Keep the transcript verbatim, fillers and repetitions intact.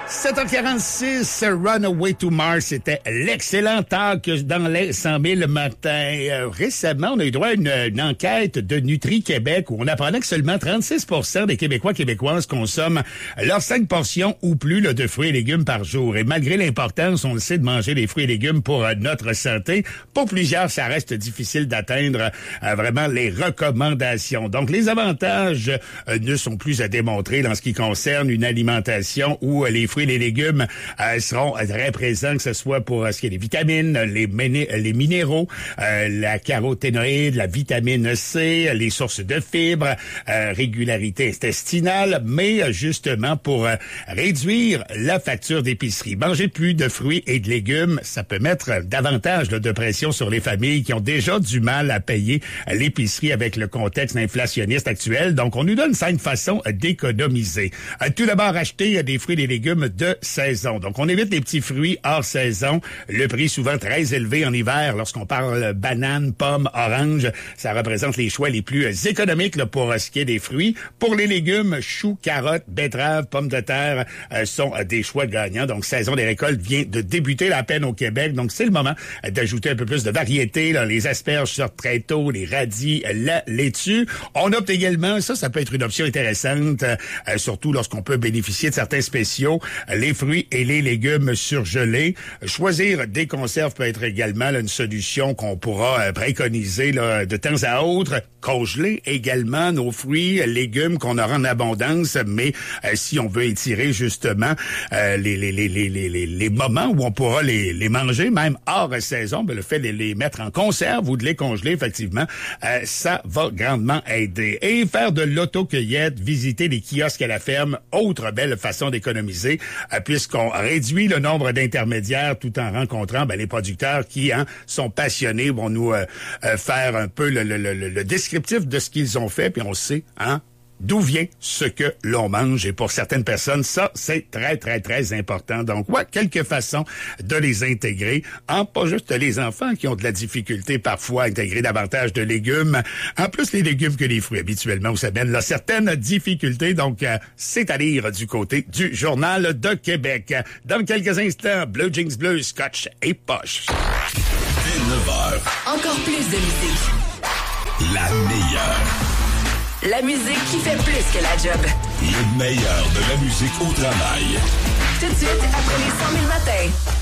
sept heures quarante-six, Runaway to Mars, c'était l'excellent talk dans les cent mille matins. Euh, récemment, on a eu droit à une, une enquête de Nutri-Québec où on apprenait que seulement trente-six pour cent des Québécois québécoises consomment leurs cinq portions ou plus là, de fruits et légumes par jour. Et malgré l'importance, on le sait, de manger des fruits et légumes pour euh, notre santé, pour plusieurs, ça reste difficile d'atteindre euh, vraiment les recommandations. Donc, les avantages euh, ne sont plus à démontrer dans ce qui concerne une alimentation où euh, les fruits et les légumes euh, seront très présents, que ce soit pour euh, ce qui est les vitamines, les, méné- les minéraux, euh, la caroténoïde, la vitamine C, les sources de fibres, euh, régularité intestinale, mais euh, justement pour euh, réduire la facture d'épicerie. Manger plus de fruits et de légumes, ça peut mettre davantage là, de pression sur les familles qui ont déjà du mal à payer l'épicerie avec le contexte inflationniste actuel. Donc, on nous donne cinq façons d'économiser. Euh, tout d'abord, acheter des fruits et des légumes de saison. Donc, on évite les petits fruits hors saison. Le prix souvent très élevé en hiver. Lorsqu'on parle bananes, pommes, oranges, ça représente les choix les plus économiques là, pour ce qui est des fruits. Pour les légumes, choux, carottes, betteraves, pommes de terre euh, sont euh, des choix gagnants. Donc, saison des récoltes vient de débuter la peine au Québec. Donc, c'est le moment euh, d'ajouter un peu plus de variété. Là. Les asperges sortent très tôt, les radis, la laitue. On opte également, ça, ça peut être une option intéressante, euh, surtout lorsqu'on peut bénéficier de certains spéciaux, les fruits et les légumes surgelés. Choisir des conserves peut être également là, une solution qu'on pourra euh, préconiser là, de temps à autre. Congeler également nos fruits, légumes qu'on aura en abondance, mais euh, si on veut étirer justement euh, les, les, les, les, les, les moments où on pourra les, les manger, même hors saison, ben, le fait de les mettre en conserve ou de les congeler, effectivement, euh, ça va grandement aider. Et faire de l'autocueillette, visiter les kiosques à la ferme, autre belle façon d'économiser, euh, puisqu'on réduit le nombre d'intermédiaires tout en rencontrant ben, les producteurs qui hein, sont passionnés, vont nous euh, euh, faire un peu le, le, le, le descriptif de ce qu'ils ont fait, puis on sait, hein, d'où vient ce que l'on mange. Et pour certaines personnes, ça, c'est très, très, très important. Donc, ouais, quelques façons de les intégrer. En pas juste les enfants qui ont de la difficulté parfois à intégrer davantage de légumes. En plus, les légumes que les fruits, habituellement, où ça mène là, certaines difficultés. Donc, euh, c'est à lire du côté du Journal de Québec. Dans quelques instants, Blue Jeans Bleu, Scotch et Poche. Dès neuf heures. Encore plus de musique. La meilleure. La musique qui fait plus que la job. Le meilleur de la musique au travail. Tout de suite, après les cent mille matins.